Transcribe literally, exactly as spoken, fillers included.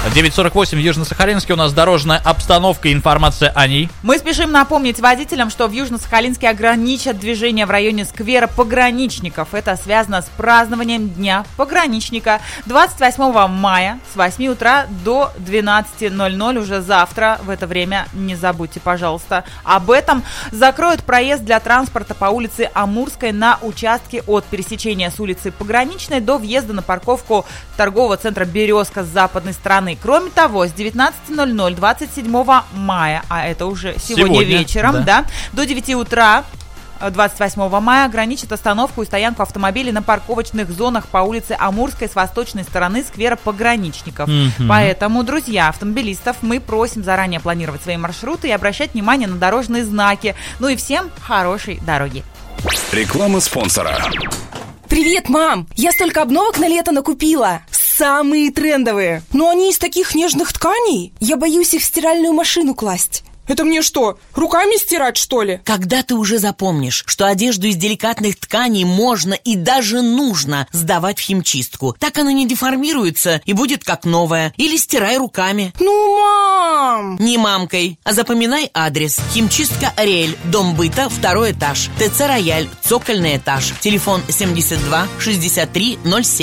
девять сорок восемь в Южно-Сахалинске. У нас дорожная обстановка и информация о ней. Мы спешим напомнить водителям, что в Южно-Сахалинске ограничат движение в районе сквера Пограничников. Это связано с празднованием Дня Пограничника. двадцать восьмого мая с восьми утра до двенадцати ноль-ноль уже завтра. В это время не забудьте, пожалуйста, об этом. Закроют проезд для транспорта по улице Амурской на участке от пересечения с улицы Пограничной до въезда на парковку торгового центра «Березка» с западной стороны. Кроме того, с девятнадцати ноль-ноль двадцать седьмого мая, а это уже сегодня, сегодня вечером, да. Да, до девяти утра двадцать восьмого мая ограничат остановку и стоянку автомобилей на парковочных зонах по улице Амурской с восточной стороны сквера Пограничников. Mm-hmm. Поэтому, друзья, автомобилистов мы просим заранее планировать свои маршруты и обращать внимание на дорожные знаки. Ну и всем хорошей дороги. Реклама спонсора. Привет, мам! Я столько обновок на лето накупила. Самые трендовые. Но они из таких нежных тканей. Я боюсь их в стиральную машину класть. Это мне что, руками стирать, что ли? Когда ты уже запомнишь, что одежду из деликатных тканей можно и даже нужно сдавать в химчистку, так она не деформируется и будет как новая. Или стирай руками. Ну, мам! Не мамкой, а запоминай адрес. Химчистка Ариэль, дом быта, второй этаж. ТЦ Рояль, цокольный этаж. Телефон семьдесят два шестьдесят три ноль семь.